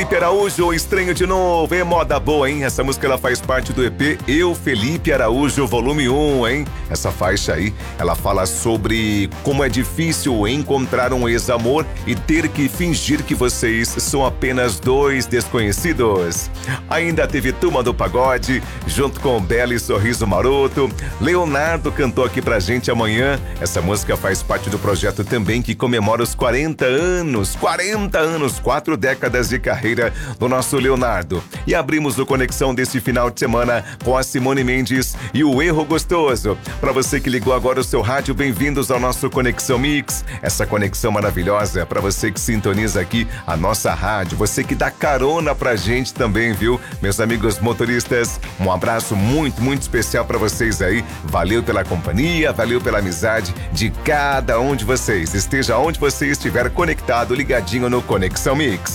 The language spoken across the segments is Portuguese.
Felipe Araújo, Estranho de Novo, é moda boa, hein? Essa música ela faz parte do EP Eu, Felipe Araújo, volume 1, hein? Essa faixa aí, ela fala sobre como é difícil encontrar um ex-amor e ter que fingir que vocês são apenas dois desconhecidos. Ainda teve Turma do Pagode, junto com o Bela e Sorriso Maroto. Leonardo cantou aqui pra gente amanhã. Essa música faz parte do projeto também que comemora os 40 anos, 4 décadas de carreira do nosso Leonardo. E abrimos o Conexão desse final de semana com a Simone Mendes e o Erro Gostoso. Para você que ligou agora o seu rádio, bem-vindos ao nosso Conexão Mix. Essa conexão maravilhosa para você que sintoniza aqui a nossa rádio, você que dá carona pra gente também, viu? Meus amigos motoristas, um abraço muito, muito especial para vocês aí. Valeu pela companhia, valeu pela amizade de cada um de vocês. Esteja onde você estiver conectado, ligadinho no Conexão Mix.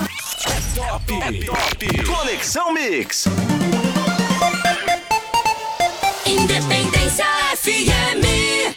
É top. Conexão Mix. Independência FM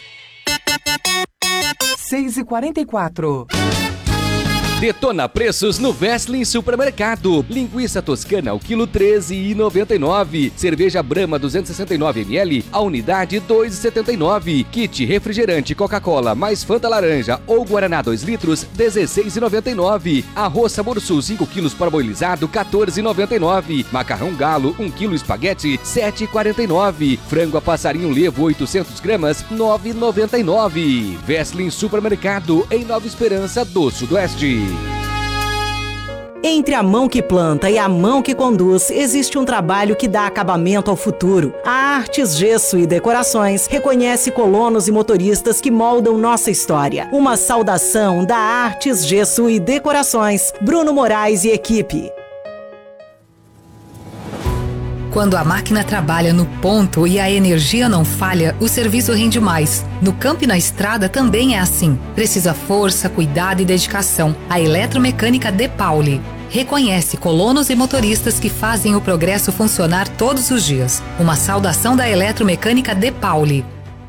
6h44. Detona preços no Westlin Supermercado. Linguiça toscana ao quilo 13,99. Cerveja Brahma 269 ml, a unidade 2,79. Kit refrigerante Coca-Cola mais Fanta laranja ou Guaraná 2 litros 16,99. Arroz Sabor Sul 5 quilos parboilizado 14,99. Macarrão Galo 1 quilo espaguete 7,49. Frango a passarinho levo 800 gramas 9,99. Westlin Supermercado em Nova Esperança do Sudoeste. Entre a mão que planta e a mão que conduz, existe um trabalho que dá acabamento ao futuro. A Artes Gesso e Decorações reconhece colonos e motoristas que moldam nossa história. Uma saudação da Artes Gesso e Decorações, Bruno Moraes e equipe. Quando a máquina trabalha no ponto e a energia não falha, o serviço rende mais. No campo e na estrada também é assim. Precisa força, cuidado e dedicação. A Eletromecânica De Pauli reconhece colonos e motoristas que fazem o progresso funcionar todos os dias. Uma saudação da Eletromecânica De Pauli.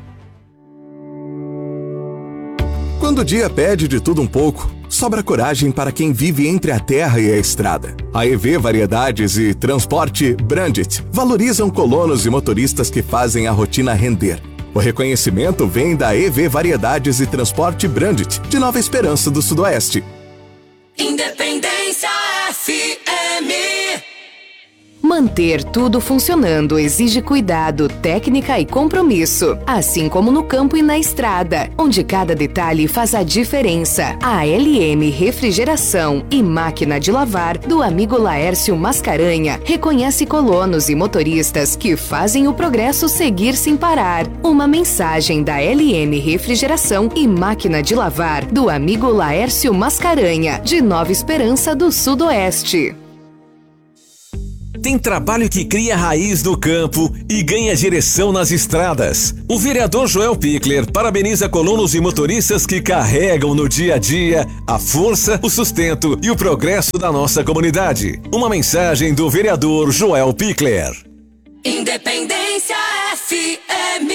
Quando o dia pede de tudo um pouco, sobra coragem para quem vive entre a terra e a estrada. A EV Variedades e Transporte Brandit valorizam colonos e motoristas que fazem a rotina render. O reconhecimento vem da EV Variedades e Transporte Brandit, de Nova Esperança do Sudoeste. Independência FM. Manter tudo funcionando exige cuidado, técnica e compromisso, assim como no campo e na estrada, onde cada detalhe faz a diferença. A LM Refrigeração e Máquina de Lavar, do amigo Laércio Mascarenha, reconhece colonos e motoristas que fazem o progresso seguir sem parar. Uma mensagem da LM Refrigeração e Máquina de Lavar, do amigo Laércio Mascarenha, de Nova Esperança do Sudoeste. Tem trabalho que cria raiz no campo e ganha direção nas estradas. O vereador Joel Pickler parabeniza colonos e motoristas que carregam no dia a dia a força, o sustento e o progresso da nossa comunidade. Uma mensagem do vereador Joel Pickler. Independência FM.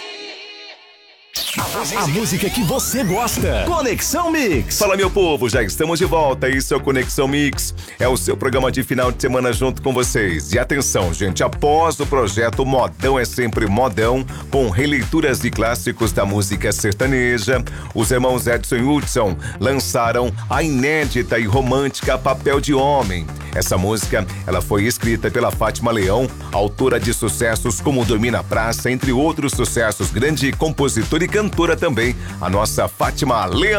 A música que você gosta. Conexão Mix. Fala, meu povo, já estamos de volta. Isso é o Conexão Mix. É o seu programa de final de semana junto com vocês. E atenção, gente, após o projeto Modão é Sempre Modão, com releituras de clássicos da música sertaneja, os irmãos Edson e Hudson lançaram a inédita e romântica Papel de Homem. Essa música, ela foi escrita pela Fátima Leão, autora de sucessos como Dormir na Praça, entre outros sucessos, grande compositora e cantora também, a nossa Fátima Leão.